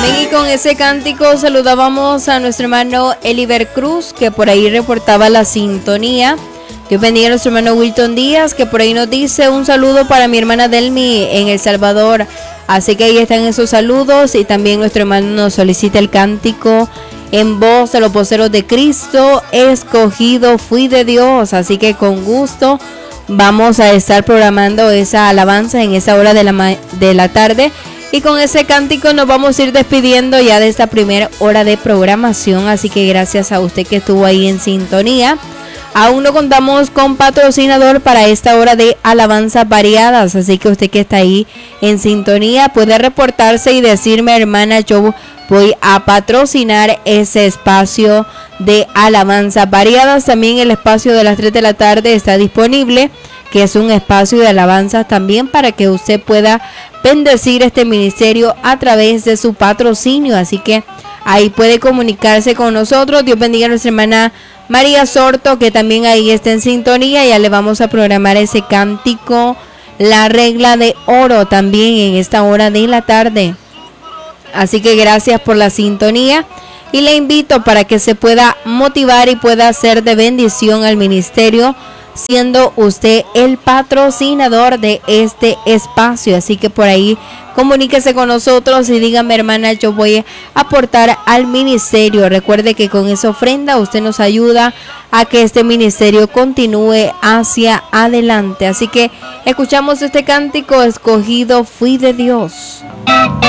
Amén, y con ese cántico saludábamos a nuestro hermano Eliber Cruz, que por ahí reportaba la sintonía. Dios bendiga a nuestro hermano Wilton Díaz, que por ahí nos dice un saludo para mi hermana Delmi en El Salvador. Así que ahí están esos saludos, y también nuestro hermano nos solicita el cántico en voz de los voceros de Cristo, escogido fui de Dios. Así que con gusto vamos a estar programando esa alabanza en esa hora de la tarde. Y con ese cántico nos vamos a ir despidiendo ya de esta primera hora de programación. Así que gracias a usted que estuvo ahí en sintonía. Aún no contamos con patrocinador para esta hora de alabanzas variadas. Así que usted que está ahí en sintonía puede reportarse y decirme: hermana, yo voy a patrocinar ese espacio de alabanzas variadas. También el espacio de las 3 de la tarde está disponible, que es un espacio de alabanzas también para que usted pueda bendecir este ministerio a través de su patrocinio. Así que ahí puede comunicarse con nosotros. Dios bendiga a nuestra hermana María Sorto, que también ahí está en sintonía. Ya le vamos a programar ese cántico, la regla de oro, también en esta hora de la tarde. Así que gracias por la sintonía, y le invito para que se pueda motivar y pueda ser de bendición al ministerio, siendo usted el patrocinador de este espacio. Así que por ahí comuníquese con nosotros y dígame: hermana, yo voy a aportar al ministerio. Recuerde que con esa ofrenda usted nos ayuda a que este ministerio continúe hacia adelante. Así que escuchamos este cántico, escogido fui de Dios.